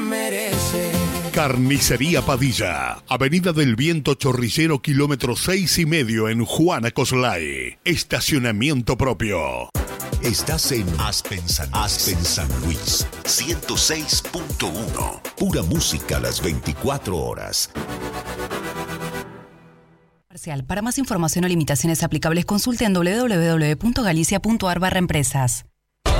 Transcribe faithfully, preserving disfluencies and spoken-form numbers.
merece. Carnicería Padilla, Avenida del Viento Chorrillero, kilómetro seis y medio en Juana Coslay. Estacionamiento propio. Estás en Aspen San, Aspen San Luis, ciento seis punto uno. Pura música las veinticuatro horas. Para más información o limitaciones aplicables, consulte en doble u doble u doble u punto galicia punto a r barra empresas.